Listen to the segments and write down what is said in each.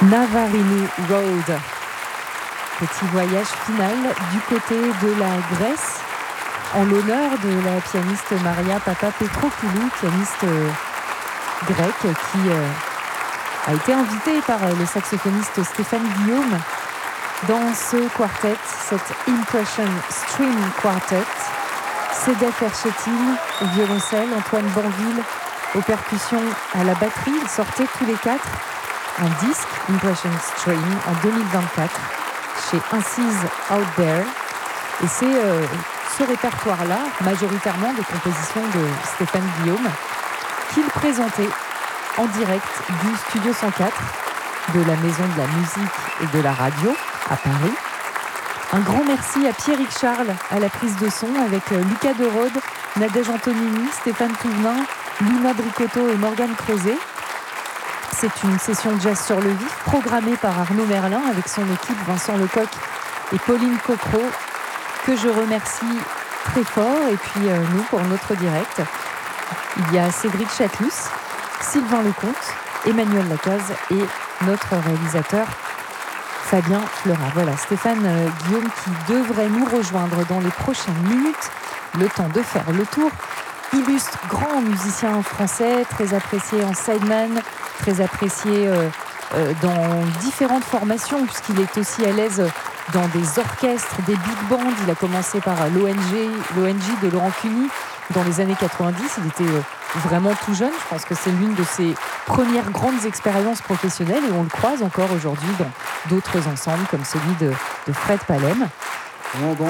Navarino Road. Petit voyage final du côté de la Grèce en l'honneur de la pianiste Maria Papapetropoulou, pianiste grecque qui a été invitée par le saxophoniste Stéphane Guillaume dans ce quartet, cette Impression String Quartet. Sedef Erchetine au violoncelle, Antoine Banville aux percussions, à la batterie. Ils sortaient tous les quatre un disque Impression String en 2024 chez Incise Out There. Et c'est ce répertoire-là, majoritairement des compositions de Stéphane Guillaume, qu'il présentait en direct du Studio 104 de la Maison de la Musique et de la Radio à Paris. Un grand merci à Pierrick Charles à la prise de son avec Lucas Derode, Nadège Antonini, Stéphane Touvenin, Luna Bricotto et Morgane Creuset. C'est une session de jazz sur le vif programmée par Arnaud Merlin avec son équipe Vincent Lecoq et Pauline Cocro, que je remercie très fort. Et puis nous, pour notre direct, il y a Cédric Chatelus, Sylvain Lecomte, Emmanuel Lacaze et notre réalisateur Fabien Fleurat. Voilà, Stéphane Guillaume qui devrait nous rejoindre dans les prochaines minutes. Le temps de faire le tour. Illustre grand musicien français, très apprécié en sideman, très apprécié dans différentes formations, puisqu'il est aussi à l'aise dans des orchestres, des big bands. Il a commencé par l'ONG de Laurent Cuny dans les années 90. Il était vraiment tout jeune. Je pense que c'est l'une de ses premières grandes expériences professionnelles et on le croise encore aujourd'hui dans d'autres ensembles comme celui de Fred Palem. Bon.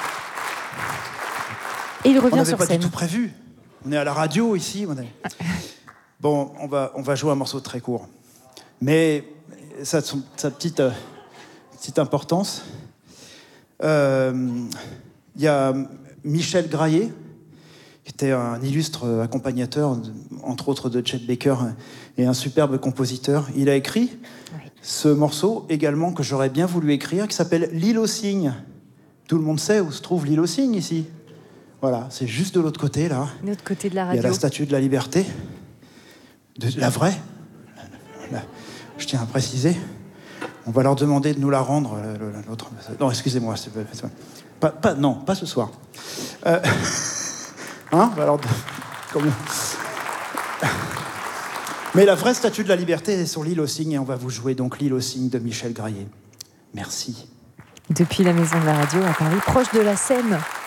Et il revient sur scène. On n'avait pas du tout prévu. On est à la radio ici. Bon, on va jouer un morceau très court. Mais ça a sa petite importance. Il y a Michel Graillet, qui était un illustre accompagnateur, entre autres de Chet Baker, et un superbe compositeur. Il a écrit ce morceau également que j'aurais bien voulu écrire, qui s'appelle L'île aux cygnes. Tout le monde sait où se trouve l'île aux cygnes ici. Voilà, c'est juste de l'autre côté, là. De l'autre côté de la radio. Il y a la statue de la liberté, de la vraie. Je tiens à préciser. On va leur demander de nous la rendre, l'autre. Non, excusez-moi. Non, pas ce soir. Alors, mais la vraie statue de la liberté est sur l'île aux cygnes et on va vous jouer donc l'île aux cygnes de Michel Graillet. Merci. Depuis la Maison de la Radio à Paris, proche de la Seine.